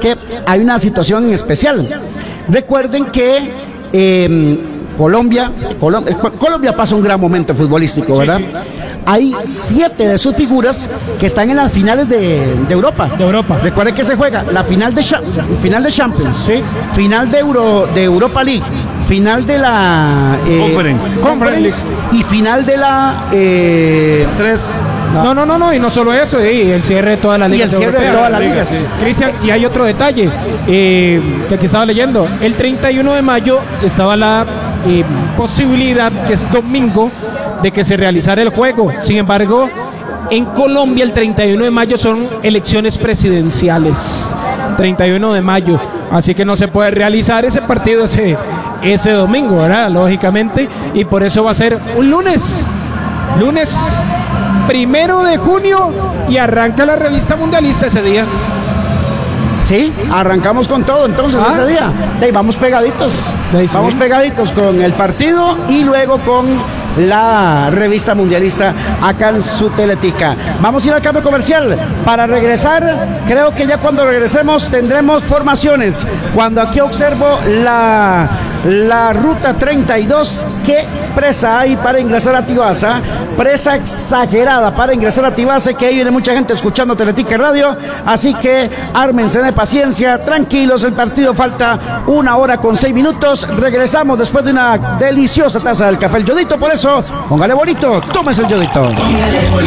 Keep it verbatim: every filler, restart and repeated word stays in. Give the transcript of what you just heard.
que hay una situación especial. Recuerden que eh, Colombia, Colom- Colombia pasa un gran momento futbolístico, ¿verdad? Sí, sí. Hay siete de sus figuras que están en las finales de, de Europa. De Europa. Recuerden que se juega la final de, final de Champions, sí. final de, Euro, de Europa League, final de la eh, Conference. Conference y final de la eh, tres. No, no, no, no, y no solo eso, y el cierre de todas las ligas. Y el cierre de todas las ligas. Sí. Cristian, y hay otro detalle eh, que aquí estaba leyendo. El treinta y uno de mayo estaba la eh, posibilidad, que es domingo, de que se realizara el juego. Sin embargo, en Colombia el treinta y uno de mayo son elecciones presidenciales. treinta y uno de mayo. Así que no se puede realizar ese partido ese, ese domingo, ¿verdad? Lógicamente. Y por eso va a ser un lunes. Lunes primero de junio y arranca la revista mundialista ese día. Sí, arrancamos con todo entonces ah. ese día. Hey, vamos pegaditos. Sí. Vamos pegaditos con el partido y luego con la revista mundialista acá en su Teletica. Vamos a ir al cambio comercial. Para regresar, creo que ya cuando regresemos tendremos formaciones. Cuando aquí observo la, la ruta treinta y dos, ¿qué presa hay para ingresar a Tibasa? Presa exagerada para ingresar a Tibasa, que ahí viene mucha gente escuchando Teletica Radio, así que ármense de paciencia, tranquilos, el partido falta una hora con seis minutos. Regresamos después de una deliciosa taza del café El Yodito, por eso póngale bonito, tómese el Yodito.